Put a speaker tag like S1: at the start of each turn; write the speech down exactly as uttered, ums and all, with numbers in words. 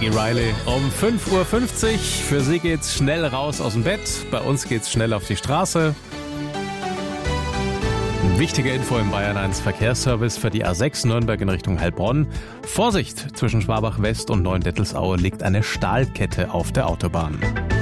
S1: Peggy Riley um fünf Uhr fünfzig. Für sie geht's schnell raus aus dem Bett. Bei uns geht's schnell auf die Straße. Wichtige Info im Bayern eins Verkehrsservice für die A sechs Nürnberg in Richtung Heilbronn. Vorsicht! Zwischen Schwabach West und Neuendettelsau liegt eine Stahlkette auf der Autobahn.